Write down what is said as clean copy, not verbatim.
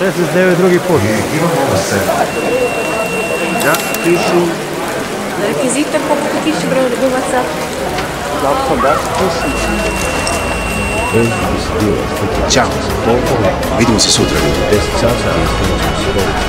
69 drugi put. Ja, pišu. Rekvizitor koliko piše broj ljubaca? Ćao. Vidimo se sutra. 10 sati.